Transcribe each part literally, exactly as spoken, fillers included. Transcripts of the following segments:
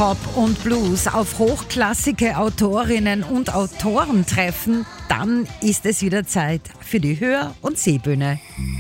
Pop und Blues auf hochklassige Autorinnen und Autoren treffen, dann ist es wieder Zeit für die Hör- und Sehbühne.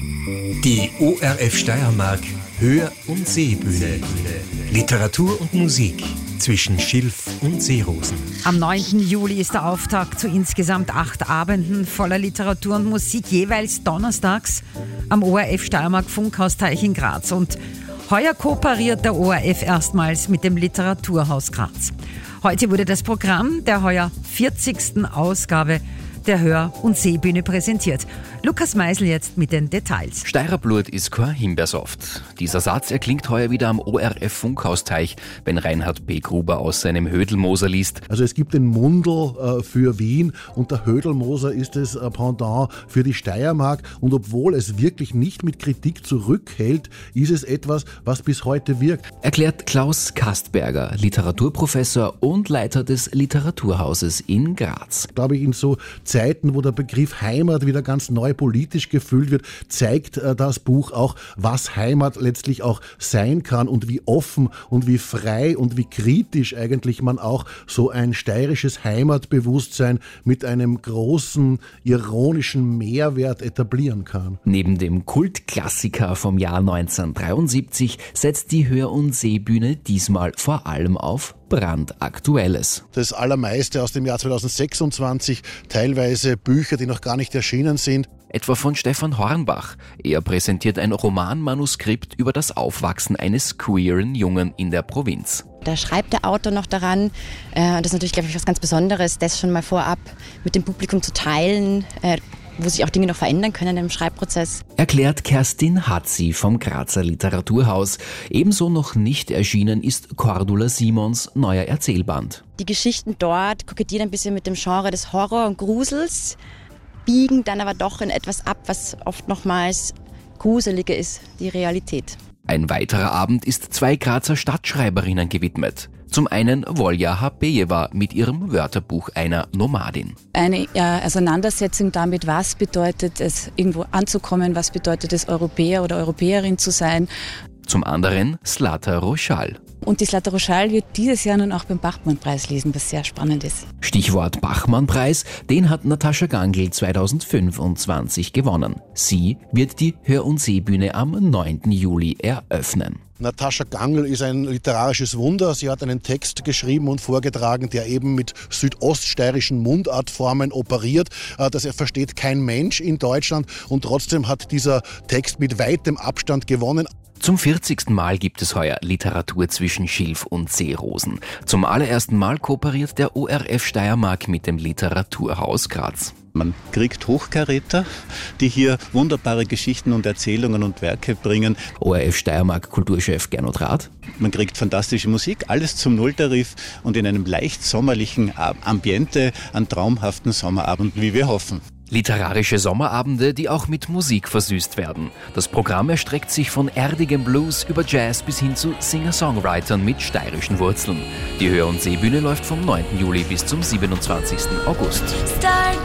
Die O R F Steiermark Hör- und Sehbühne. Literatur und Musik zwischen Schilf und Seerosen. Am neunten Juli ist der Auftakt zu insgesamt acht Abenden voller Literatur und Musik, jeweils donnerstags am O R F Steiermark Funkhausteich in Graz. Und heuer kooperiert der O R F erstmals mit dem Literaturhaus Graz. Heute wurde das Programm der heuer vierzigsten Ausgabe der Hör- und Sehbühne präsentiert. Lukas Meisel jetzt mit den Details. Steirer Blut ist kein Himbeersaft. Dieser Satz erklingt heuer wieder am O R F Funkhausteich, wenn Reinhard B. Gruber aus seinem Hödelmoser liest. Also es gibt den Mundl äh, für Wien und der Hödelmoser ist das äh, Pendant für die Steiermark. Und obwohl es wirklich nicht mit Kritik zurückhält, ist es etwas, was bis heute wirkt. Erklärt Klaus Kastberger, Literaturprofessor und Leiter des Literaturhauses in Graz. Glaube ich, in so Zeiten, wo der Begriff Heimat wieder ganz neu politisch gefüllt wird, zeigt äh, das Buch auch, was Heimat letztlich auch sein kann und wie offen und wie frei und wie kritisch eigentlich man auch so ein steirisches Heimatbewusstsein mit einem großen ironischen Mehrwert etablieren kann. Neben dem Kultklassiker vom Jahr neunzehnhundertdreiundsiebzig setzt die Hör- und Sehbühne diesmal vor allem auf brandaktuelles. Das Allermeiste aus dem Jahr zweitausendsechsundzwanzig, teilweise Bücher, die noch gar nicht erschienen sind. Etwa von Stefan Hornbach. Er präsentiert ein Romanmanuskript über das Aufwachsen eines queeren Jungen in der Provinz. Da schreibt der Autor noch daran, äh, das ist natürlich, glaube ich, was ganz Besonderes, das schon mal vorab mit dem Publikum zu teilen, äh, wo sich auch Dinge noch verändern können im Schreibprozess. Erklärt Kerstin Hatzi vom Grazer Literaturhaus. Ebenso noch nicht erschienen ist Cordula Simons neuer Erzählband. Die Geschichten dort kokettieren ein bisschen mit dem Genre des Horror und Grusels, biegen dann aber doch in etwas ab, was oft nochmals gruseliger ist, die Realität. Ein weiterer Abend ist zwei Grazer Stadtschreiberinnen gewidmet. Zum einen Volja Habejeva mit ihrem Wörterbuch einer Nomadin. Eine äh, Auseinandersetzung damit, was bedeutet es, irgendwo anzukommen, was bedeutet es, Europäer oder Europäerin zu sein. Zum anderen Zlata Roschal. Und die Zlata Roschal wird dieses Jahr nun auch beim Bachmann-Preis lesen, was sehr spannend ist. Stichwort Bachmann-Preis, den hat Natascha Gangl zweitausendfünfundzwanzig gewonnen. Sie wird die Hör- und Sehbühne am neunten Juli eröffnen. Natascha Gangl ist ein literarisches Wunder. Sie hat einen Text geschrieben und vorgetragen, der eben mit südoststeirischen Mundartformen operiert. Das versteht kein Mensch in Deutschland und trotzdem hat dieser Text mit weitem Abstand gewonnen. Zum vierzigsten Mal gibt es heuer Literatur zwischen Schilf und Seerosen. Zum allerersten Mal kooperiert der O R F Steiermark mit dem Literaturhaus Graz. Man kriegt Hochkaräter, die hier wunderbare Geschichten und Erzählungen und Werke bringen. O R F Steiermark Kulturchef Gernot Rath. Man kriegt fantastische Musik, alles zum Nulltarif und in einem leicht sommerlichen Ambiente an traumhaften Sommerabenden, wie wir hoffen. Literarische Sommerabende, die auch mit Musik versüßt werden. Das Programm erstreckt sich von erdigem Blues über Jazz bis hin zu Singer-Songwritern mit steirischen Wurzeln. Die Hör- und Sehbühne läuft vom neunten Juli bis zum siebenundzwanzigsten August.